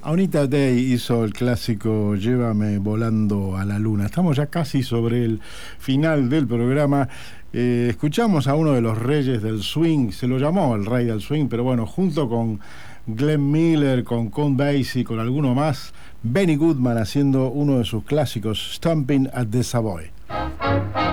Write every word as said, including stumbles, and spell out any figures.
Anita Day hizo el clásico Llévame volando a la luna. Estamos ya casi sobre el final del programa. Eh, escuchamos a uno de los reyes del swing, se lo llamó el rey del swing, pero bueno, junto con Glenn Miller, con Count Basie, con alguno más, Benny Goodman haciendo uno de sus clásicos, Stomping at the Savoy.